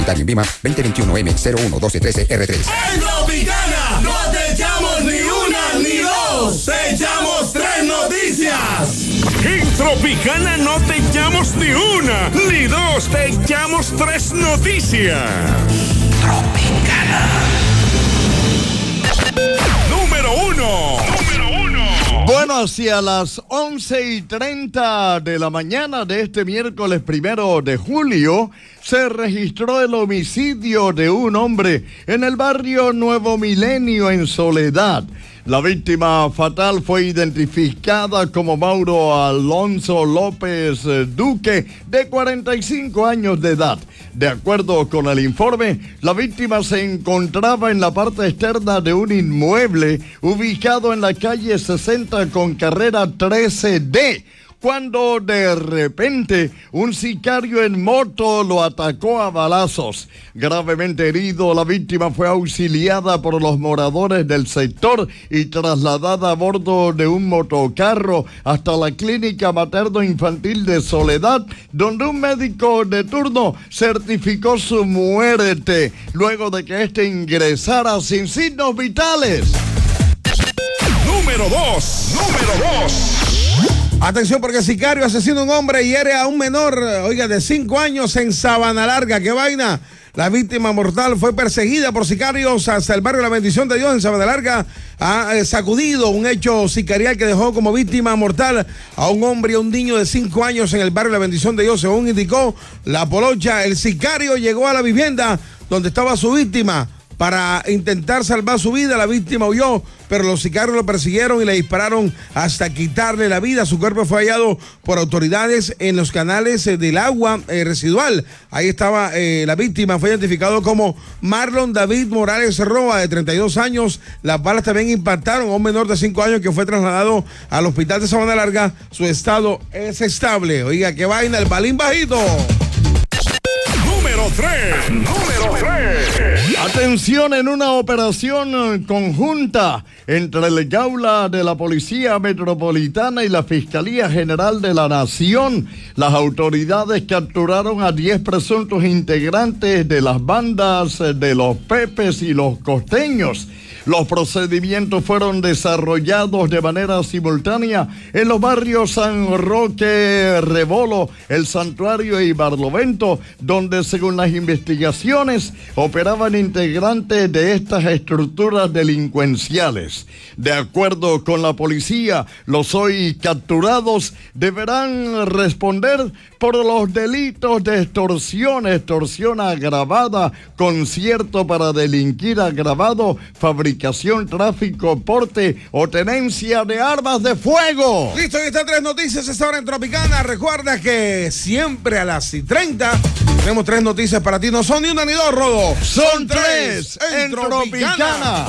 En Vima 2021M011213R3. En Tropicana no te echamos ni una ni dos, te echamos 3 noticias. En Tropicana no te echamos ni una ni dos, te echamos 3 noticias. Tropicana. Número 1. Bueno, hacia las 11:30 de la mañana de este miércoles 1 de julio, se registró el homicidio de un hombre en el barrio Nuevo Milenio, en Soledad. La víctima fatal fue identificada como Mauro Alonso López Duque, de 45 años de edad. De acuerdo con el informe, la víctima se encontraba en la parte externa de un inmueble ubicado en la calle 60 con carrera 13D, cuando de repente un sicario en moto lo atacó a balazos. Gravemente herido, la víctima fue auxiliada por los moradores del sector y trasladada a bordo de un motocarro hasta la clínica materno-infantil de Soledad, donde un médico de turno certificó su muerte luego de que éste ingresara sin signos vitales. Número 2. Atención, porque sicario asesina a un hombre y hiere a un menor, de 5 años en Sabana Larga. ¡Qué vaina! La víctima mortal fue perseguida por sicarios hasta el barrio La Bendición de Dios en Sabana Larga. Ha sacudido un hecho sicarial que dejó como víctima mortal a un hombre y a un niño de 5 años en el barrio La Bendición de Dios, según indicó la Polocha. El sicario llegó a la vivienda donde estaba su víctima para intentar salvar su vida. La víctima huyó, pero los sicarios lo persiguieron y le dispararon hasta quitarle la vida. Su cuerpo fue hallado por autoridades en los canales del agua residual. Ahí estaba la víctima, fue identificado como Marlon David Morales Roa, de 32 años. Las balas también impactaron a un menor de 5 años que fue trasladado al hospital de Sabana Larga. Su estado es estable. Oiga, qué vaina, el balín bajito. Número 3. Atención, en una operación conjunta entre el Gaula de la Policía Metropolitana y la Fiscalía General de la Nación, las autoridades capturaron a 10 presuntos integrantes de las bandas de los Pepes y los Costeños. Los procedimientos fueron desarrollados de manera simultánea en los barrios San Roque, Rebolo, El Santuario y Barlovento, donde, según las investigaciones, operaban integrantes de estas estructuras delincuenciales. De acuerdo con la policía, los hoy capturados deberán responder por los delitos de extorsión agravada, concierto para delinquir agravado, fabricación, tráfico, porte o tenencia de armas de fuego. Listo, ahí están 3 noticias esta hora en Tropicana. Recuerda que siempre a las 30 tenemos 3 noticias para ti. No son ni una ni dos, Rodo. Son 3 en Tropicana.